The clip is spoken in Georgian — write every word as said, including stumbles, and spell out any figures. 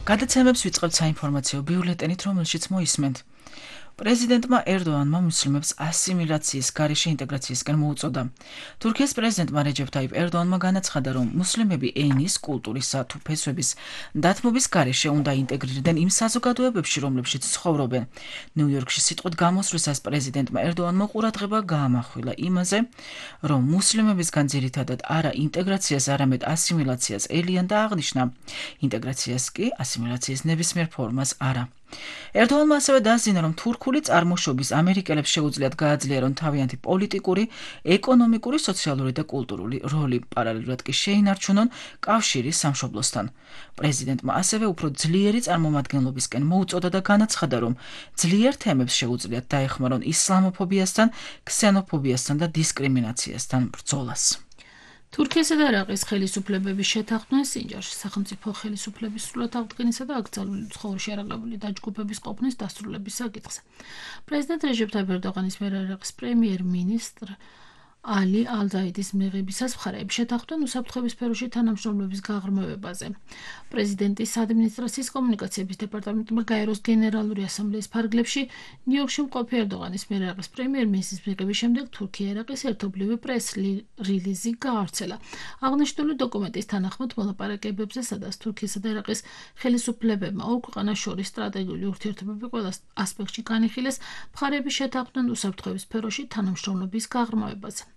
გადაცემებს ვიწყებთ საინფორმაციო ბიულეტენით, რომელშიც მოისმენთ. პრეზიდენტმა ერდოანმა მუსლიმებს ასიმილაციის გარეშე ინტეგრაციისკენ მოუწოდა. თურქიის პრეზიდენტმა რეჯეფ ტაიპ ერდოანმა განაცხადა, რომ მუსლიმები ენის, კულტურისა თუ ფესვების დათმობის გარეშე უნდა ინტეგრირდნენ იმ საზოგადოებებში, რომლებშიც ცხოვრობენ. ნიუ-იორკში სიტყვით გამოსვლისას პრეზიდენტმა ერდოანმა ყურადღება გაამახვილა იმაზე, რომ მუსლიმებისგან ძირითადად არა ინტეგრაციას, არამედ ასიმილაციას ელიან და აღნიშნა, ინტეგრაციას კი ასიმილაციის ნებისმიერ ფორმას არა. ერდოანმა ასევე დაასძინა, რომ თურქული წარმოშობის ამერიკელებს შეუძლიათ გააძლიერონ თავიანთი პოლიტიკური, ეკონომიკური, სოციალური და კულტურული როლი, პარალელურად კი შეინარჩუნონ კავშირი სამშობლოსთან. პრეზიდენტმა ასევე უფრო ძლიერი წარმომადგენლობისკენ მოუწოდა და განაცხადა, რომ ძლიერ თემებს შეუძლიათ დაეხმარონ ისლამოფობიასთან, ქსენოფობიასთან და დისკრიმინაციასთან ბრძოლას. თურქიასა და ერაყის ხელისუფლებების შეთანხმდა სინჯარში სახელმწიფო ხელისუფლების სრულად აღდგენისა და აკრძალული ცხოვრში არაღებული დაჯგუფების ყოფნის დასრულების საკითხზე. პრეზიდენტ რეჯეფ ტაიპ ერდოღანის მიერ ერაყის პრემიერ-მინისტრ ალი ალ-ზაიდის მიღებისას მხარეები შეთანხმდნენ უსაფრთხოების სფეროში თანამშრომლობის გაღრმავებაზე. პრეზიდენტის ადმინისტრაციის კომუნიკაციების დეპარტამენტმა გაეროს გენერალური ასამბლეის ფარგლებში ნიუ-იორკში მყოფი ერდოღანის მიერ ერაყის პრემიერ-მინისტრის მიღების შემდეგ თურქია-ერაყის ერთობლივი პრეს-რილიზი გაავრცელა. აღნიშნული დოკუმენტის თანახმად მოლაპარაკებებზე, სადაც თურქიასა და ერაყის ხელისუფლებებმა ორ ქვეყანას შორის სტრატეგიული ურთიერთობები ყველა ასპექტში განიხილეს, მხარეები შეთანხმდნენ უსაფრთხოების სფეროში თანამშრომლობის გაღრმავებაზე.